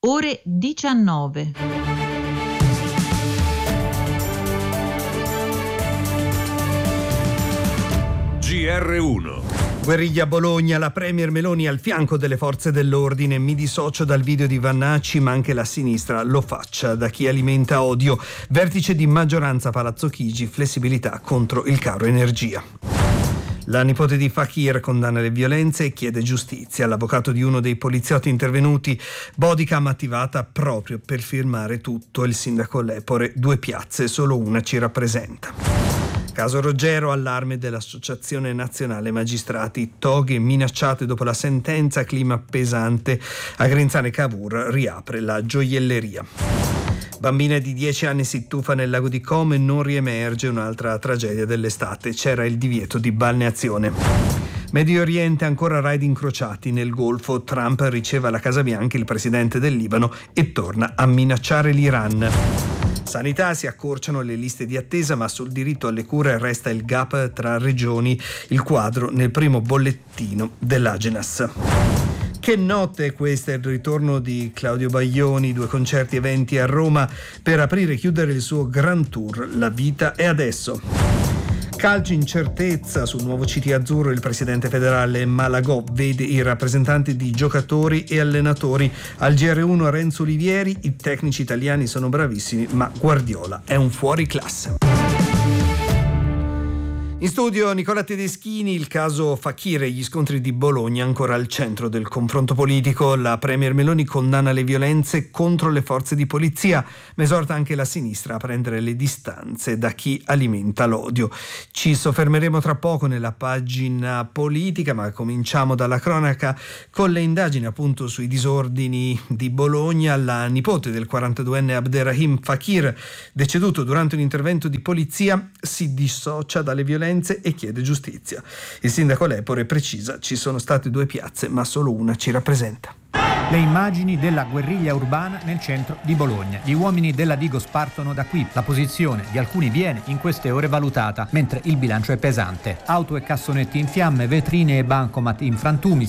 ore 19. GR1. Guerriglia a Bologna, la premier Meloni al fianco delle forze dell'ordine. Mi dissocio dal video di Vannacci, ma anche la sinistra lo faccia, da chi alimenta odio. Vertice di maggioranza Palazzo Chigi, flessibilità contro il caro energia. La nipote di Fakir condanna le violenze e chiede giustizia. L'avvocato di uno dei poliziotti intervenuti, bodycam attivata proprio per filmare tutto. Il sindaco Lepore, 2 piazze, solo una ci rappresenta. Caso Roggero, allarme dell'Associazione Nazionale Magistrati, toghe minacciate dopo la sentenza, clima pesante. A Grenzane Cavour riapre la gioielleria. Bambina di 10 anni si tuffa nel lago di Como e non riemerge, un'altra tragedia dell'estate, c'era il divieto di balneazione. Medio Oriente, ancora raid incrociati nel Golfo, Trump riceve alla Casa Bianca il presidente del Libano e torna a minacciare l'Iran. Sanità, si accorciano le liste di attesa, ma sul diritto alle cure resta il gap tra regioni, il quadro nel primo bollettino dell'Agenas. Che notte è questa, il ritorno di Claudio Baglioni, 2 concerti eventi a Roma per aprire e chiudere il suo Grand Tour, La vita è adesso. Calcio, incertezza sul nuovo CT azzurro, il presidente federale Malagò vede i rappresentanti di giocatori e allenatori. Al GR1 Renzo Olivieri, i tecnici italiani sono bravissimi, ma Guardiola è un fuoriclasse. In studio Nicola Tedeschini, il caso Fakir e gli scontri di Bologna ancora al centro del confronto politico. La premier Meloni condanna le violenze contro le forze di polizia, ma esorta anche la sinistra a prendere le distanze da chi alimenta l'odio. Ci soffermeremo tra poco nella pagina politica, ma cominciamo dalla cronaca con le indagini appunto sui disordini di Bologna. La nipote del 42enne Abderrahim Fakir, deceduto durante un intervento di polizia, si dissocia dalle violenze e chiede giustizia. Il sindaco Lepore precisa: ci sono state 2 piazze, ma solo una ci rappresenta. Le immagini della guerriglia urbana nel centro di Bologna. Gli uomini della Digos partono da qui. La posizione di alcuni viene in queste ore valutata, mentre il bilancio è pesante. Auto e cassonetti in fiamme, vetrine e bancomat in frantumi,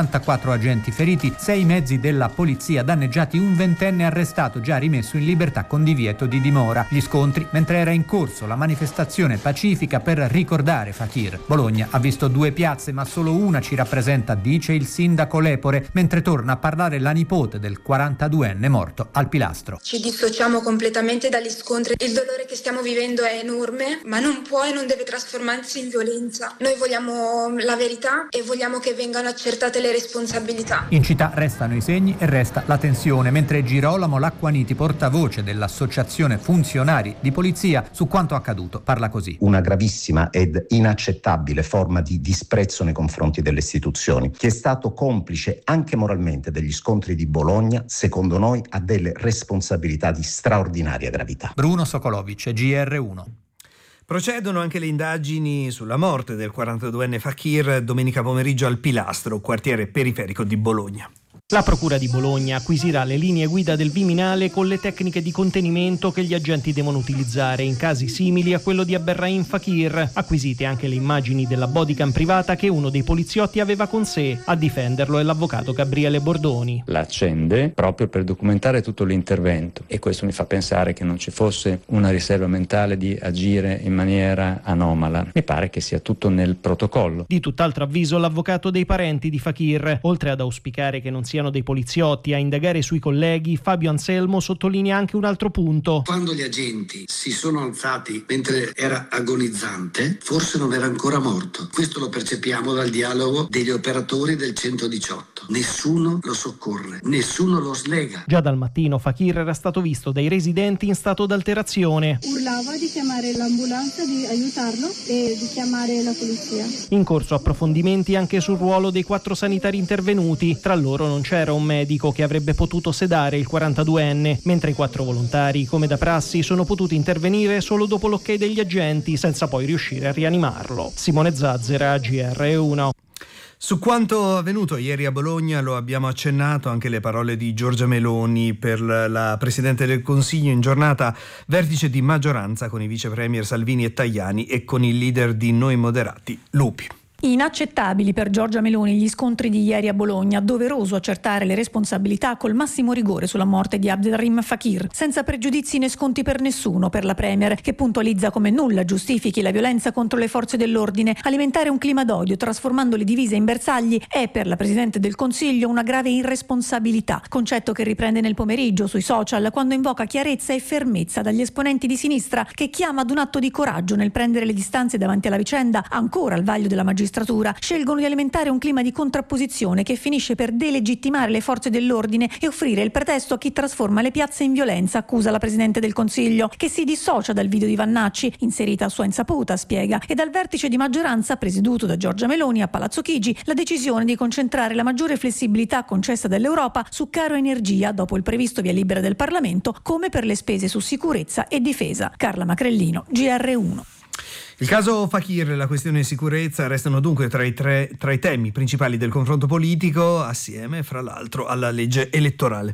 64 agenti feriti, 6 mezzi della polizia danneggiati, un 20enne arrestato già rimesso in libertà con divieto di dimora. Gli scontri mentre era in corso la manifestazione pacifica per ricordare Fakir. Bologna ha visto 2 piazze, ma solo una ci rappresenta, dice il sindaco Lepore, mentre torna a parlare la nipote del 42enne morto al pilastro. Ci dissociamo completamente dagli scontri. Il dolore che stiamo vivendo è enorme, ma non può e non deve trasformarsi in violenza. Noi vogliamo la verità e vogliamo che vengano accertate le responsabilità. In città restano i segni e resta la tensione, mentre Girolamo Lacquaniti, portavoce dell'associazione funzionari di polizia, su quanto accaduto parla così. Una gravissima ed inaccettabile forma di disprezzo nei confronti delle istituzioni. Chi è stato complice anche moralmente degli scontri di Bologna, secondo noi, ha delle responsabilità di straordinaria gravità. Bruno Sokolovic, GR1. Procedono anche le indagini sulla morte del 42enne Fakir domenica pomeriggio al Pilastro, quartiere periferico di Bologna. La Procura di Bologna acquisirà le linee guida del Viminale con le tecniche di contenimento che gli agenti devono utilizzare in casi simili a quello di Abderrahim Fakir. Acquisite anche le immagini della bodycam privata che uno dei poliziotti aveva con sé. A difenderlo è l'avvocato Gabriele Bordoni. La accende proprio per documentare tutto l'intervento e questo mi fa pensare che non ci fosse una riserva mentale di agire in maniera anomala. Mi pare che sia tutto nel protocollo. Di tutt'altro avviso l'avvocato dei parenti di Fakir. Oltre ad auspicare che non siano dei poliziotti a indagare sui colleghi, Fabio Anselmo sottolinea anche un altro punto. Quando gli agenti si sono alzati mentre era agonizzante, forse non era ancora morto. Questo lo percepiamo dal dialogo degli operatori del 118. Nessuno lo soccorre, nessuno lo slega. Già dal mattino Fakir era stato visto dai residenti in stato d'alterazione. Urlava di chiamare l'ambulanza, di aiutarlo e di chiamare la polizia. In corso approfondimenti anche sul ruolo dei 4 sanitari intervenuti. Tra loro non c'era un medico che avrebbe potuto sedare il 42enne, mentre i 4 volontari, come da prassi, sono potuti intervenire solo dopo l'ok degli agenti, senza poi riuscire a rianimarlo. Simone Zazzera, GR1. Su quanto avvenuto ieri a Bologna lo abbiamo accennato, anche le parole di Giorgia Meloni per la Presidente del Consiglio in giornata vertice di maggioranza con i vice premier Salvini e Tajani e con il leader di Noi Moderati, Lupi. Inaccettabili per Giorgia Meloni gli scontri di ieri a Bologna, doveroso accertare le responsabilità col massimo rigore sulla morte di Abdelrahim Fakir, senza pregiudizi né sconti per nessuno, per la Premier, che puntualizza come nulla giustifichi la violenza contro le forze dell'ordine. Alimentare un clima d'odio trasformando le divise in bersagli è per la Presidente del Consiglio una grave irresponsabilità, concetto che riprende nel pomeriggio sui social quando invoca chiarezza e fermezza dagli esponenti di sinistra, che chiama ad un atto di coraggio nel prendere le distanze davanti alla vicenda, ancora al vaglio della magistratura. Scelgono di alimentare un clima di contrapposizione che finisce per delegittimare le forze dell'ordine e offrire il pretesto a chi trasforma le piazze in violenza, accusa la Presidente del Consiglio, che si dissocia dal video di Vannacci, inserita a sua insaputa, spiega, e dal vertice di maggioranza presieduto da Giorgia Meloni a Palazzo Chigi, la decisione di concentrare la maggiore flessibilità concessa dall'Europa su caro energia dopo il previsto via libera del Parlamento, come per le spese su sicurezza e difesa. Carla Macrellino, GR1. Il caso Fakir e la questione sicurezza restano dunque tra i temi principali del confronto politico, assieme, fra l'altro, alla legge elettorale.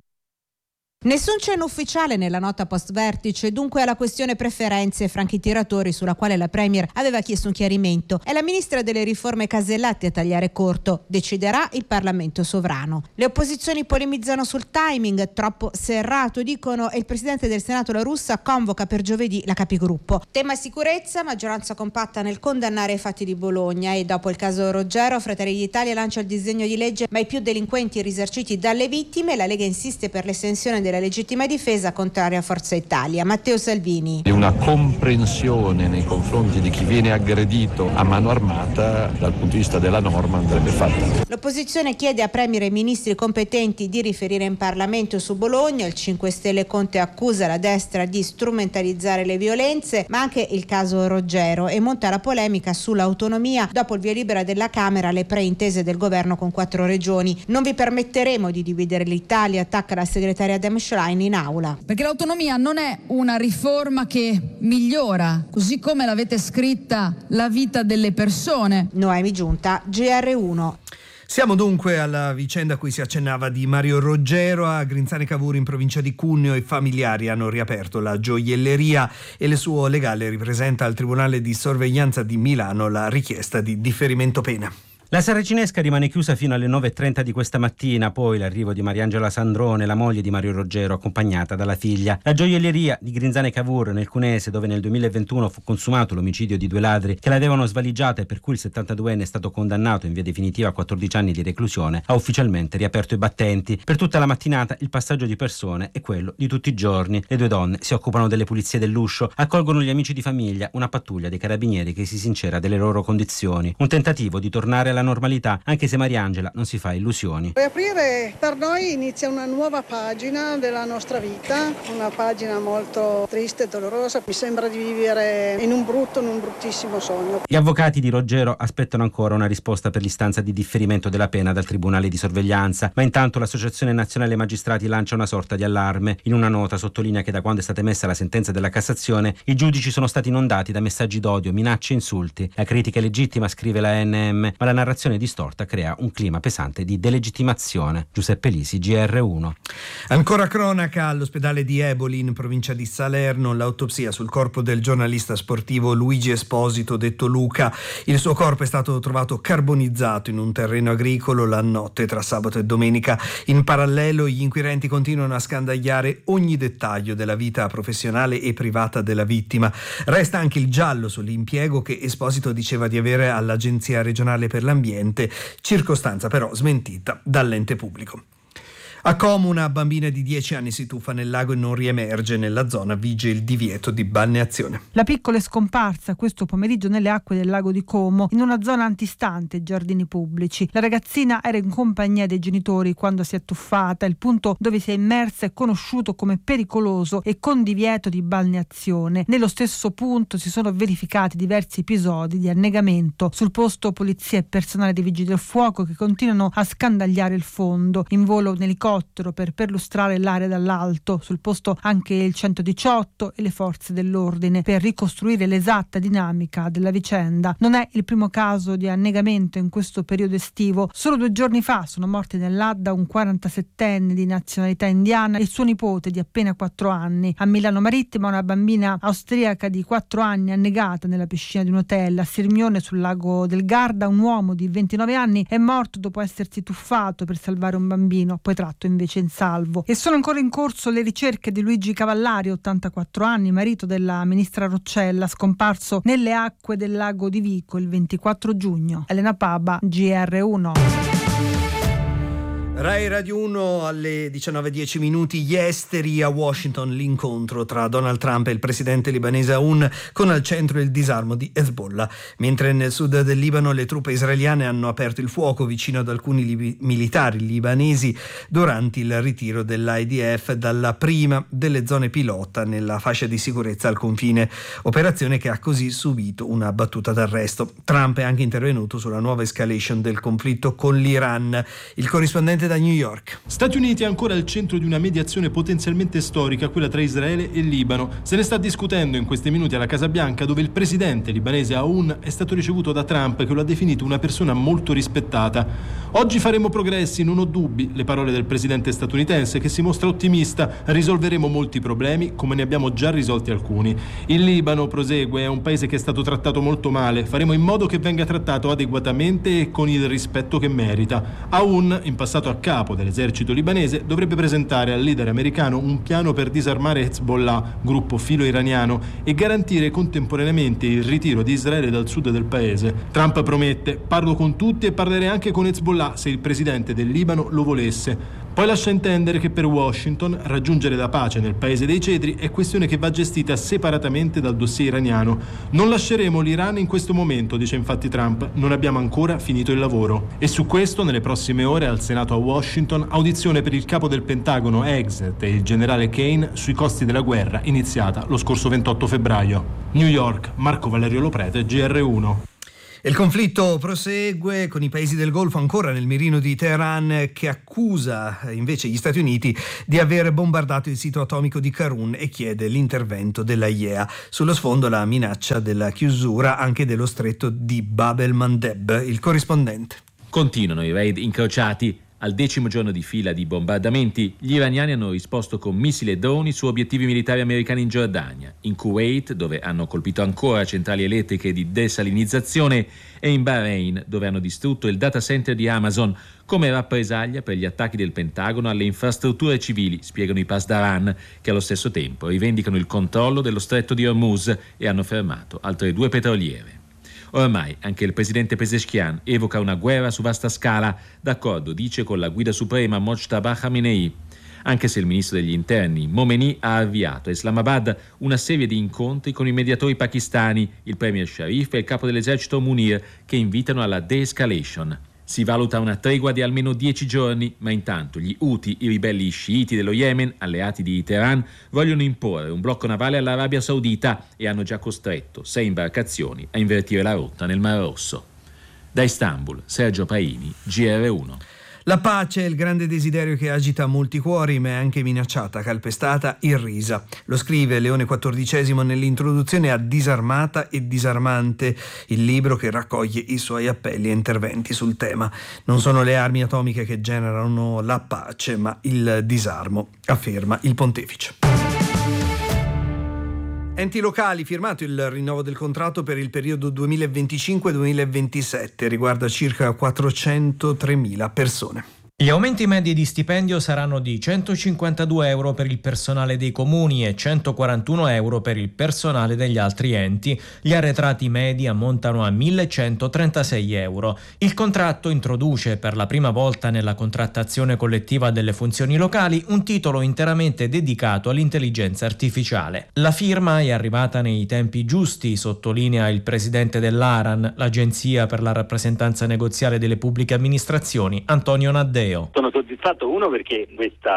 Nessun cenno ufficiale nella nota post vertice, dunque alla questione preferenze e franchi tiratori sulla quale la Premier aveva chiesto un chiarimento. È la ministra delle riforme Casellati a tagliare corto. Deciderà il Parlamento sovrano. Le opposizioni polemizzano sul timing troppo serrato, dicono, e il presidente del Senato La Russa convoca per giovedì la capigruppo. Tema sicurezza, maggioranza compatta nel condannare i fatti di Bologna, e dopo il caso Roggero Fratelli d'Italia lancia il disegno di legge mai più delinquenti risarciti dalle vittime. La Lega insiste per l'estensione della legittima difesa, contraria a Forza Italia. Matteo Salvini. Una comprensione nei confronti di chi viene aggredito a mano armata dal punto di vista della norma andrebbe fatta. L'opposizione chiede a Premier e ministri competenti di riferire in Parlamento su Bologna. Il 5 Stelle Conte accusa la destra di strumentalizzare le violenze, ma anche il caso Roggero, e monta la polemica sull'autonomia dopo il via libera della Camera alle preintese del governo con 4 regioni. Non vi permetteremo di dividere l'Italia, attacca la segretaria Dem Schlein in aula. Perché l'autonomia non è una riforma che migliora, così come l'avete scritta, la vita delle persone. Noemi Giunta, GR1. Siamo dunque alla vicenda a cui si accennava di Mario Roggero. A Grinzane Cavour in provincia di Cuneo i familiari hanno riaperto la gioielleria e il suo legale ripresenta al Tribunale di Sorveglianza di Milano la richiesta di differimento pena. La Saracinesca rimane chiusa fino alle 9:30 di questa mattina, poi l'arrivo di Mariangela Sandrone, la moglie di Mario Roggero, accompagnata dalla figlia. La gioielleria di Grinzane Cavour nel Cuneese, dove nel 2021 fu consumato l'omicidio di 2 ladri che l'avevano svaligiata e per cui il 72enne è stato condannato in via definitiva a 14 anni di reclusione, ha ufficialmente riaperto i battenti. Per tutta la mattinata il passaggio di persone è quello di tutti i giorni. Le 2 donne si occupano delle pulizie dell'uscio, accolgono gli amici di famiglia, una pattuglia dei carabinieri che si sincera delle loro condizioni. Un tentativo di tornare alla normalità, anche se Mariangela non si fa illusioni. Riaprire per noi inizia una nuova pagina della nostra vita, una pagina molto triste e dolorosa. Mi sembra di vivere in un bruttissimo sogno. Gli avvocati di Roggero aspettano ancora una risposta per l'istanza di differimento della pena dal Tribunale di Sorveglianza, ma intanto l'Associazione Nazionale Magistrati lancia una sorta di allarme. In una nota sottolinea che da quando è stata emessa la sentenza della Cassazione i giudici sono stati inondati da messaggi d'odio, minacce e insulti. La critica è legittima, scrive la ANM, ma la narrazione distorta crea un clima pesante di delegittimazione. Giuseppe Lisi, GR1. Ancora cronaca, all'ospedale di Eboli in provincia di Salerno, l'autopsia sul corpo del giornalista sportivo Luigi Esposito, detto Luca. Il suo corpo è stato trovato carbonizzato in un terreno agricolo la notte tra sabato e domenica. In parallelo gli inquirenti continuano a scandagliare ogni dettaglio della vita professionale e privata della vittima. Resta anche il giallo sull'impiego che Esposito diceva di avere all'Agenzia regionale per l'ambiente, circostanza però smentita dall'ente pubblico. A Como una bambina di 10 anni si tuffa nel lago e non riemerge. Nella zona vige il divieto di balneazione. La piccola è scomparsa questo pomeriggio nelle acque del lago di Como, in una zona antistante i giardini pubblici. La ragazzina era in compagnia dei genitori quando si è tuffata. Il punto dove si è immersa è conosciuto come pericoloso e con divieto di balneazione. Nello stesso punto si sono verificati diversi episodi di annegamento. Sul posto polizia e personale dei vigili del fuoco che continuano a scandagliare il fondo. In volo un elicottero elicottero per perlustrare l'area dall'alto, sul posto anche il 118 e le forze dell'ordine per ricostruire l'esatta dinamica della vicenda. Non è il primo caso di annegamento in questo periodo estivo. Solo 2 giorni fa sono morti nell'Adda un 47enne di nazionalità indiana e il suo nipote di appena 4 anni. A Milano Marittima una bambina austriaca di 4 anni annegata nella piscina di un hotel. A Sirmione sul lago del Garda un uomo di 29 anni è morto dopo essersi tuffato per salvare un bambino, poi tratto invece in salvo. E sono ancora in corso le ricerche di Luigi Cavallari, 84 anni, marito della ministra Roccella, scomparso nelle acque del lago di Vico il 24 giugno. Elena Paba, GR1. Rai Radio 1 alle 19:10 minuti. Gli esteri a Washington, l'incontro tra Donald Trump e il presidente libanese Aoun, con al centro il disarmo di Hezbollah. Mentre nel sud del Libano le truppe israeliane hanno aperto il fuoco vicino ad alcuni militari libanesi durante il ritiro dell'IDF dalla prima delle zone pilota nella fascia di sicurezza al confine, operazione che ha così subito una battuta d'arresto. Trump è anche intervenuto sulla nuova escalation del conflitto con l'Iran. Il corrispondente da New York. Stati Uniti è ancora al centro di una mediazione potenzialmente storica, quella tra Israele e Libano. Se ne sta discutendo in questi minuti alla Casa Bianca, dove il presidente libanese Aoun è stato ricevuto da Trump, che lo ha definito una persona molto rispettata. Oggi faremo progressi, non ho dubbi, le parole del presidente statunitense, che si mostra ottimista. Risolveremo molti problemi, come ne abbiamo già risolti alcuni. Il Libano, prosegue, è un paese che è stato trattato molto male. Faremo in modo che venga trattato adeguatamente e con il rispetto che merita. Aoun, in passato a capo dell'esercito libanese, dovrebbe presentare al leader americano un piano per disarmare Hezbollah, gruppo filo-iraniano, e garantire contemporaneamente il ritiro di Israele dal sud del paese. Trump promette: parlo con tutti e parlerei anche con Hezbollah se il presidente del Libano lo volesse. Poi lascia intendere che per Washington raggiungere la pace nel paese dei cedri è questione che va gestita separatamente dal dossier iraniano. Non lasceremo l'Iran in questo momento, dice infatti Trump, non abbiamo ancora finito il lavoro. E su questo, nelle prossime ore al Senato a Washington, audizione per il capo del Pentagono Exet e il generale Kane sui costi della guerra iniziata lo scorso 28 febbraio. New York, Marco Valerio Loprete, GR1. Il conflitto prosegue con i paesi del Golfo ancora nel mirino di Teheran, che accusa invece gli Stati Uniti di aver bombardato il sito atomico di Karun e chiede l'intervento della IEA. Sullo sfondo la minaccia della chiusura anche dello stretto di Bab el-Mandeb. Il corrispondente. Continuano i raid incrociati. Al 10° giorno di fila di bombardamenti, gli iraniani hanno risposto con missili e droni su obiettivi militari americani in Giordania, in Kuwait, dove hanno colpito ancora centrali elettriche di desalinizzazione, e in Bahrain, dove hanno distrutto il data center di Amazon, come rappresaglia per gli attacchi del Pentagono alle infrastrutture civili, spiegano i Pasdaran, che allo stesso tempo rivendicano il controllo dello stretto di Hormuz e hanno fermato altre 2 petroliere. Ormai anche il presidente Pezeshkian evoca una guerra su vasta scala, d'accordo, dice, con la guida suprema Mojtaba Khamenei, anche se il ministro degli interni Momeni ha avviato a Islamabad una serie di incontri con i mediatori pakistani, il premier Sharif e il capo dell'esercito Munir, che invitano alla de-escalation. Si valuta una tregua di almeno 10 giorni, ma intanto gli Houthi, i ribelli sciiti dello Yemen, alleati di Teheran, vogliono imporre un blocco navale all'Arabia Saudita e hanno già costretto 6 imbarcazioni a invertire la rotta nel Mar Rosso. Da Istanbul, Sergio Paini, GR1. La pace è il grande desiderio che agita molti cuori, ma è anche minacciata, calpestata, irrisa. Lo scrive Leone XIV nell'introduzione a Disarmata e Disarmante, il libro che raccoglie i suoi appelli e interventi sul tema. Non sono le armi atomiche che generano la pace, ma il disarmo, afferma il pontefice. Enti locali, firmato il rinnovo del contratto per il periodo 2025-2027, riguarda circa 403.000 persone. Gli aumenti medi di stipendio saranno di 152 euro per il personale dei comuni e 141 euro per il personale degli altri enti. Gli arretrati medi ammontano a 1.136 euro. Il contratto introduce per la prima volta nella contrattazione collettiva delle funzioni locali un titolo interamente dedicato all'intelligenza artificiale. La firma è arrivata nei tempi giusti, sottolinea il presidente dell'ARAN, l'Agenzia per la rappresentanza negoziale delle pubbliche amministrazioni, Antonio Naddeo. Sono soddisfatto, uno, perché questa possibilità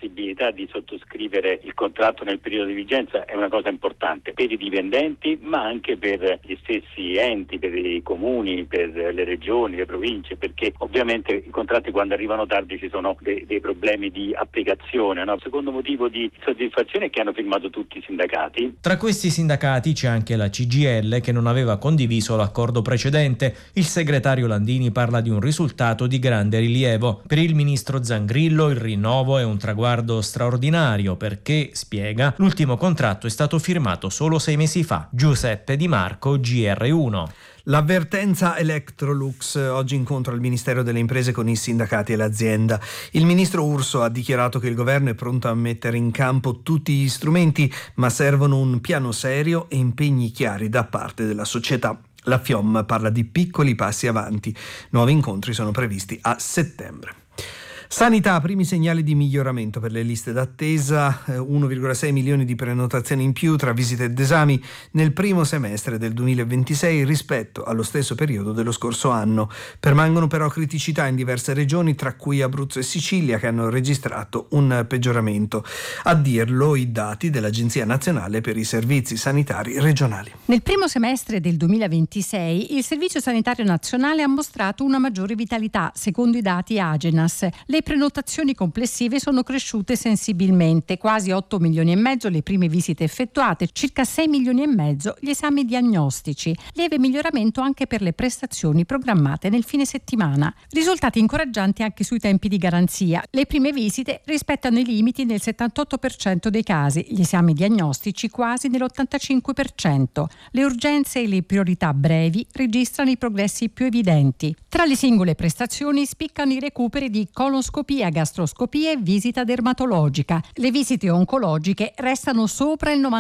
possibilità di sottoscrivere il contratto nel periodo di vigenza è una cosa importante per i dipendenti, ma anche per gli stessi enti, per i comuni, per le regioni, le province, perché ovviamente i contratti quando arrivano tardi ci sono dei problemi di applicazione. No? Il secondo motivo di soddisfazione è che hanno firmato tutti i sindacati. Tra questi sindacati c'è anche la CGIL, che non aveva condiviso l'accordo precedente. Il segretario Landini parla di un risultato di grande rilievo. Per il ministro Zangrillo il rinnovo è un traguardo straordinario perché, spiega, l'ultimo contratto è stato firmato solo 6 mesi fa. Giuseppe Di Marco, GR1. L'avvertenza Electrolux, oggi incontro al Ministero delle Imprese con i sindacati e l'azienda. Il ministro Urso ha dichiarato che il governo è pronto a mettere in campo tutti gli strumenti, ma servono un piano serio e impegni chiari da parte della società. La FIOM parla di piccoli passi avanti. Nuovi incontri sono previsti a settembre. Sanità, primi segnali di miglioramento per le liste d'attesa, 1,6 milioni di prenotazioni in più tra visite ed esami nel primo semestre del 2026 rispetto allo stesso periodo dello scorso anno. Permangono però criticità in diverse regioni, tra cui Abruzzo e Sicilia, che hanno registrato un peggioramento. A dirlo i dati dell'Agenzia Nazionale per i Servizi Sanitari Regionali. Nel primo semestre del 2026 il Servizio Sanitario Nazionale ha mostrato una maggiore vitalità, secondo i dati Agenas. Le prenotazioni complessive sono cresciute sensibilmente, quasi 8 milioni e mezzo le prime visite effettuate, circa 6 milioni e mezzo gli esami diagnostici. Lieve miglioramento anche per le prestazioni programmate nel fine settimana. Risultati incoraggianti anche sui tempi di garanzia. Le prime visite rispettano i limiti nel 78% dei casi, gli esami diagnostici quasi nell'85%. Le urgenze e le priorità brevi registrano i progressi più evidenti. Tra le singole prestazioni spiccano i recuperi di coloscopia, gastroscopia e visita dermatologica. Le visite oncologiche restano sopra il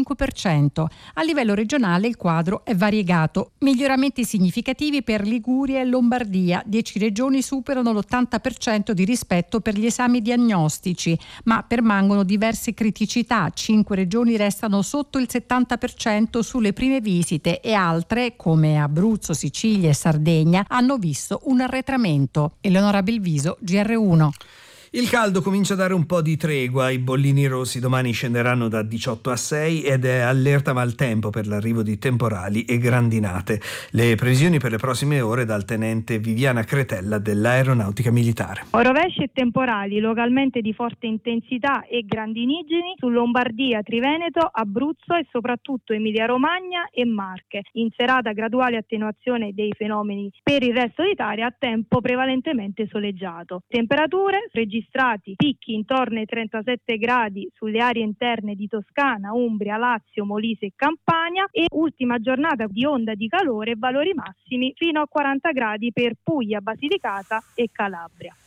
95%. A livello regionale il quadro è variegato. Miglioramenti significativi per Liguria e Lombardia. 10 regioni superano l'80% di rispetto per gli esami diagnostici, ma permangono diverse criticità. 5 regioni restano sotto il 70% sulle prime visite e altre, come Abruzzo, Sicilia e Sardegna, hanno visto un arretramento. Eleonora Belviso, GR1. Il caldo comincia a dare un po' di tregua, i bollini rossi domani scenderanno da 18 a 6 ed è allerta maltempo per l'arrivo di temporali e grandinate. Le previsioni per le prossime ore dal tenente Viviana Cretella dell'Aeronautica Militare. Rovesci e temporali localmente di forte intensità e grandinigeni su Lombardia, Triveneto, Abruzzo e soprattutto Emilia-Romagna e Marche. In serata graduale attenuazione dei fenomeni per il resto d'Italia a tempo prevalentemente soleggiato. Temperature registrati picchi intorno ai 37 gradi sulle aree interne di Toscana, Umbria, Lazio, Molise e Campania e ultima giornata di onda di calore e valori massimi fino a 40 gradi per Puglia, Basilicata e Calabria.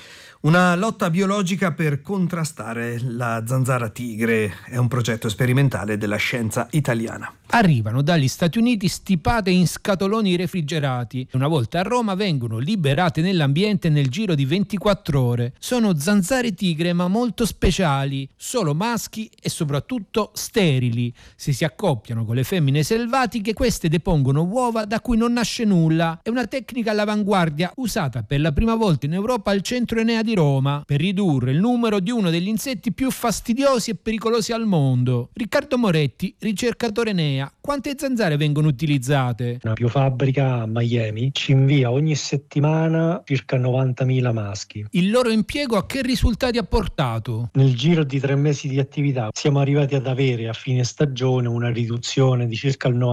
Una lotta biologica per contrastare la zanzara tigre è un progetto sperimentale della scienza italiana. Arrivano dagli Stati Uniti stipate in scatoloni refrigerati. Una volta a Roma vengono liberate nell'ambiente nel giro di 24 ore. Sono zanzare tigre ma molto speciali, solo maschi e soprattutto sterili. Se si accoppiano con le femmine selvatiche, queste depongono uova da cui non nasce nulla. È una tecnica all'avanguardia usata per la prima volta in Europa al centro Enea di Roma per ridurre il numero di uno degli insetti più fastidiosi e pericolosi al mondo. Riccardo Moretti, ricercatore Enea. Quante zanzare vengono utilizzate? Una biofabbrica a Miami ci invia ogni settimana circa 90.000 maschi. Il loro impiego a che risultati ha portato? Nel giro di 3 mesi di attività siamo arrivati ad avere a fine stagione una riduzione di circa il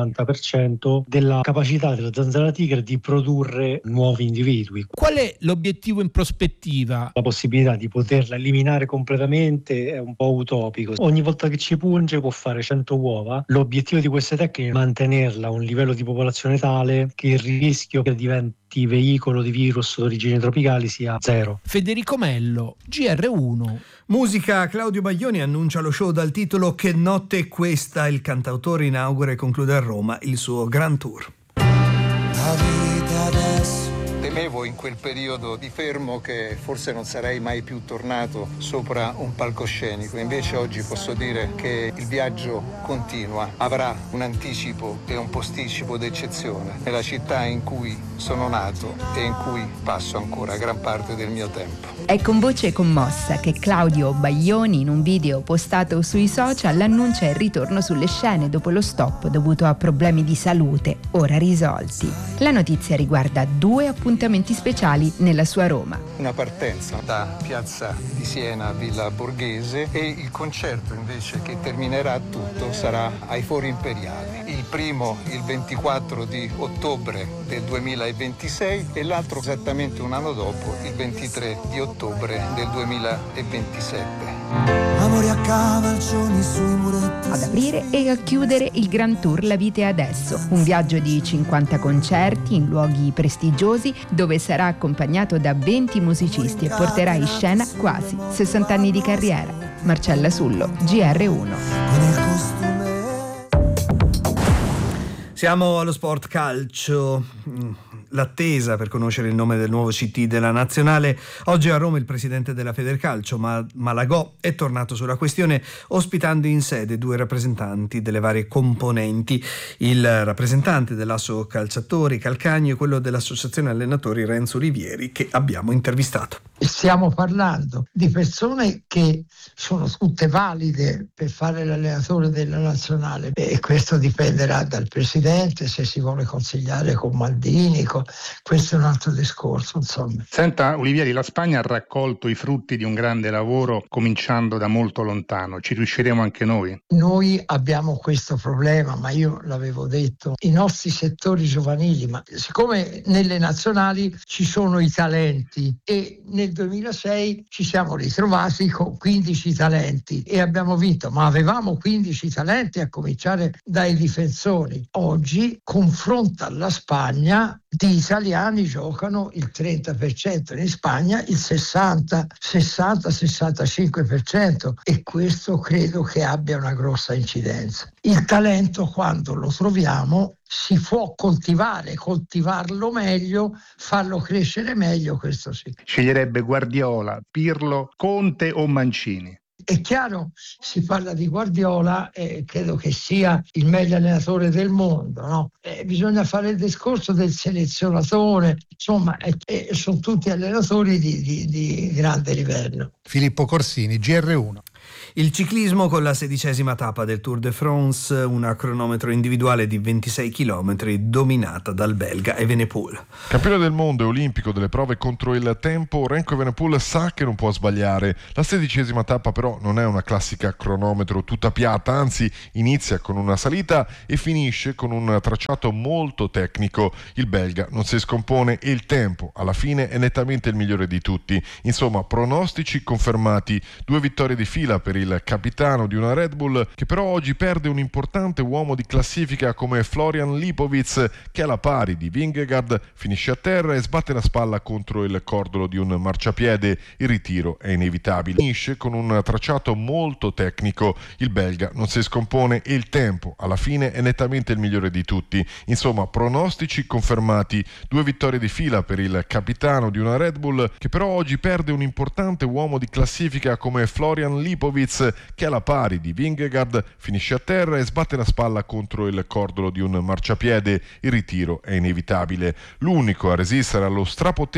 90% della capacità della zanzara tigre di produrre nuovi individui. Qual è l'obiettivo in prospettiva? La possibilità di poterla eliminare completamente è un po' utopico. Ogni volta che ci punge può fare 100 uova. L'obiettivo di queste tecniche è mantenerla a un livello di popolazione tale che il rischio che diventi veicolo di virus d'origine tropicali sia zero. Federico Mello, GR1. Musica. Claudio Baglioni annuncia lo show dal titolo Che notte è questa. Il cantautore inaugura e conclude a Roma il suo Grand Tour. La vita adesso è temevo in quel periodo di fermo che forse non sarei mai più tornato sopra un palcoscenico. Invece oggi posso dire che il viaggio continua, avrà un anticipo e un posticipo d'eccezione nella città in cui sono nato e in cui passo ancora gran parte del mio tempo. È con voce commossa che Claudio Baglioni, in un video postato sui social, annuncia il ritorno sulle scene dopo lo stop dovuto a problemi di salute ora risolti. La notizia riguarda 2 appuntamenti speciali nella sua Roma. Una partenza da Piazza di Siena a Villa Borghese e il concerto invece che terminerà tutto sarà ai Fori Imperiali. Il primo il 24 di ottobre del 2026 e l'altro esattamente un anno dopo, il 23 di ottobre del 2027. Ad aprire e a chiudere il Grand Tour La Vita è Adesso, un viaggio di 50 concerti in luoghi prestigiosi dove sarà accompagnato da 20 musicisti e porterà in scena quasi 60 anni di carriera. Marcella Sullo, GR1. Siamo allo sport calcio. L'attesa per conoscere il nome del nuovo CT della nazionale. Oggi a Roma il presidente della Federcalcio, Malagò, è tornato sulla questione ospitando in sede 2 rappresentanti delle varie componenti, il rappresentante dell'Asso Calciatori Calcagno e quello dell'Associazione Allenatori Renzo Olivieri, che abbiamo intervistato. Stiamo parlando di persone che sono tutte valide per fare l'allenatore della nazionale e questo dipenderà dal presidente, se si vuole consigliare con Maldini, questo è un altro discorso, insomma. Senta Olivieri, la Spagna ha raccolto i frutti di un grande lavoro cominciando da molto lontano, ci riusciremo anche noi? Noi abbiamo questo problema, ma io l'avevo detto, i nostri settori giovanili, ma siccome nelle nazionali ci sono i talenti e nel 2006 ci siamo ritrovati con 15 talenti e abbiamo vinto, ma avevamo 15 talenti a cominciare dai difensori. Oggi confronta la Spagna, di italiani giocano il 30%, in Spagna il 60-65% e questo credo che abbia una grossa incidenza. Il talento quando lo troviamo si può coltivarlo meglio, farlo crescere meglio, questo sì. Sceglierebbe Guardiola, Pirlo, Conte o Mancini? È chiaro, si parla di Guardiola e credo che sia il meglio allenatore del mondo, no? Bisogna fare il discorso del selezionatore, insomma, sono tutti allenatori di grande livello. Filippo Corsini, GR1. Il ciclismo con la 16ª tappa del Tour de France, una cronometro individuale di 26 km dominata dal belga Evenepoel. Campione del mondo e olimpico delle prove contro il tempo, Remco Evenepoel sa che non può sbagliare. La 16ª tappa però non è una classica cronometro tutta piatta, anzi inizia con una salita e finisce con un tracciato molto tecnico. Il belga non si scompone e il tempo alla fine è nettamente il migliore di tutti. Insomma, pronostici confermati, 2 vittorie di fila per il capitano di una Red Bull che però oggi perde un importante uomo di classifica come Florian Lipovic, che alla pari di Vingegaard finisce a terra e sbatte la spalla contro il cordolo di un marciapiede. Il ritiro è inevitabile. Finisce con un tracciato molto tecnico. Il belga non si scompone e il tempo alla fine è nettamente il migliore di tutti. Insomma, pronostici confermati, 2 vittorie di fila per il capitano di una Red Bull che però oggi perde un importante uomo di classifica come Florian Lipovic, che alla pari di Vingegaard finisce a terra e sbatte la spalla contro il cordolo di un marciapiede. Il ritiro è inevitabile. L'unico a resistere allo strapotente